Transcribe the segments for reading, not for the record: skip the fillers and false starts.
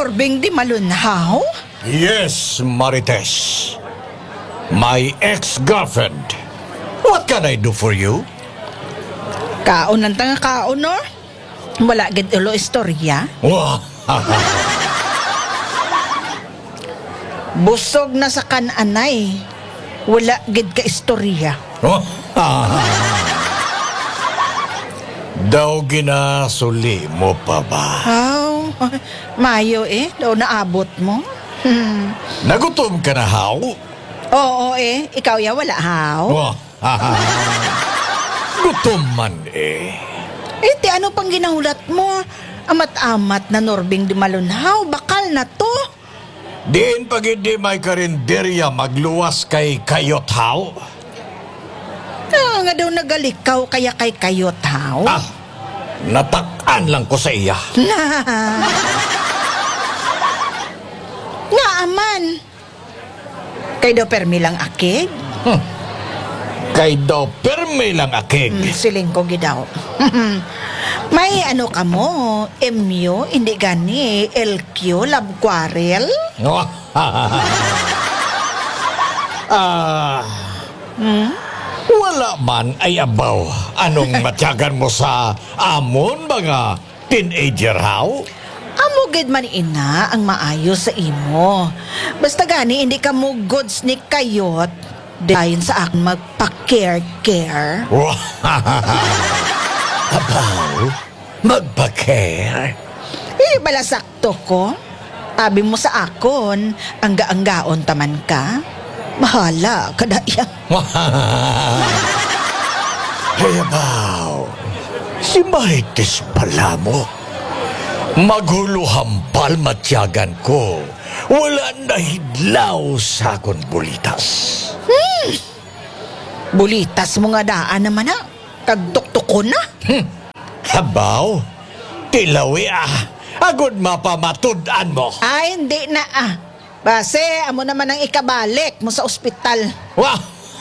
Norbing di malunhaw? Yes, Marites. My ex-girlfriend. What can I do for you? Kaon ng tanga kaon, no? Wala gid ulo istorya. Wah, Busog na sa kananay. Wala gid ka istorya. oh, Daw ginasuli mo pa ba? How? Mayo daw naabot mo. Nagutom ka na, haw? Oo ikaw ya wala haw. Wah, gutom man Ti ano pang ginahulat mo? Amat-amat na Norbing di malunhaw, bakal na to. Diin pag hindi may karinderya magluwas kay Kayot, haw? Nga daw nagalikaw kaya kay Kayot haw. Natakan lang ko sa iya. Nga aman. Kay daw permi lang akig. Kay daw permi lang akig. Siling ko gidaw. May ano ka mo? MU, hindi gani LQ, love quarrel? Wala man ay abaw. Anong matyagan mo sa amon mga teenager, haw? Amo gid man ina ang maayo sa imo. Basta gani hindi ka mo goods ni Kayot. Dayon sa akin magpa-care. Abaw? Magpa-care? Bala sakto ko. Abi mo sa akon, angga-anggaon taman ka. Mahala, kadaya. Ay, abaw. Si Marites pala mo. Maghuluhampal matyagan ko. Wala na hidlaw sa akong bulitas. Bulitas mo nga daan naman na. Kagtuktok ko na. Habaw? Tilawi Agod mapamatud-an mo. Ay, hindi na Base, amo naman ang ikabalik mo sa ospital. Wow!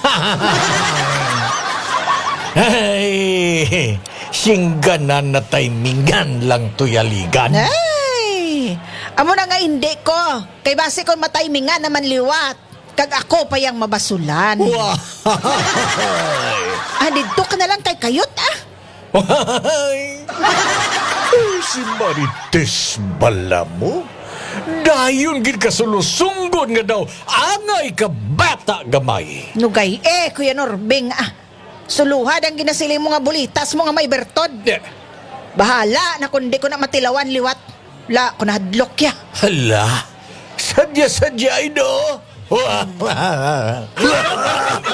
Ay, singganan na timingan lang tuyaligan. Ay! Amo na nga hindi ko. Kay base kon matimingan naman liwat. Kag ako pa yang mabasulan. Wow! Dito ka na lang kay Kayot Si Marites bala mo? Dayon gid ka sulusunggon nga daw angay ka bata gamay. Nugay Kuya Norbing suluhad ang ginasili mo nga bulitas mo nga may bertod. Bahala na kundi ko na matilawan liwat. La ko na hadlok ya. Hala, sadya-sadya ino.